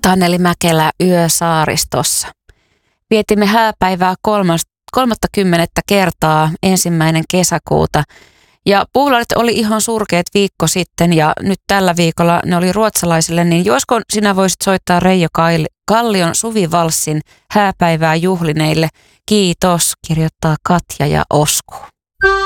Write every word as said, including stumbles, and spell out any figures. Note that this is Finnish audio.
Taneli Mäkelä Yösaaristossa. Vietimme hääpäivää kolmattakymmenettä kertaa ensimmäinen kesäkuuta. Ja puulaarit oli ihan surkeat viikko sitten ja nyt tällä viikolla ne oli ruotsalaisille, niin josko sinä voisit soittaa Reijo Kallion Suvivalssin hääpäivää juhlineille. Kiitos, kirjoittaa Katja ja Osku.